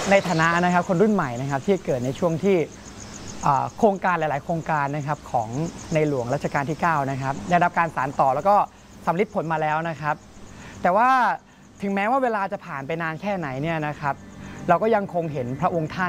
ในฐานะนะครับคนรุ่นใหม่นะครับที่เกิดในช่วงที่โครงการหลายๆโครงการนะครับของในหลวงรัชกาลที่9นะครับได้รับการสานต่อแล้วก็สำลิดผลมาแล้วนะครับแต่ว่าถึงแม้ว่าเวลาจะผ่านไปนานแค่ไหนเนี่ยนะครับเราก็ยังคงเห็นพระองค์ท่าน